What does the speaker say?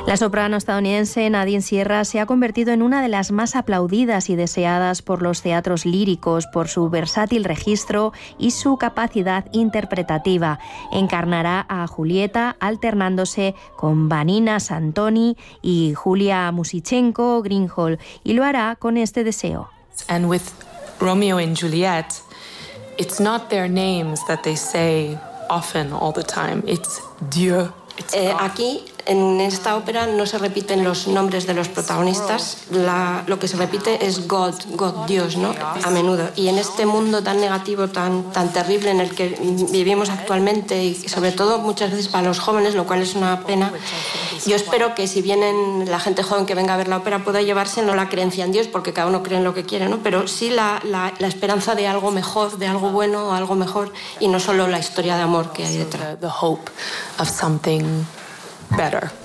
La soprano estadounidense Nadine Sierra se ha convertido en una de las más aplaudidas y deseadas por los teatros líricos por su versátil registro y su capacidad interpretativa. Encarnará a Julieta alternándose con Vanina Santoni y Julia Musichenko Greenhall, y lo hará con este deseo. And with Romeo and Juliet, it's not their names that they say often all the time. It's Dieu. Aquí, en esta ópera, no se repiten los nombres de los protagonistas, lo que se repite es God, Dios, ¿no? A menudo. Y en este mundo tan negativo, tan terrible en el que vivimos actualmente, y sobre todo muchas veces para los jóvenes, lo cual es una pena, yo espero que si vienen la gente joven que venga a ver la ópera pueda llevarse no la creencia en Dios, porque cada uno cree en lo que quiere, ¿no? Pero sí la esperanza de algo mejor, de algo bueno, algo mejor, y no solo la historia de amor que hay detrás. The hope of something better.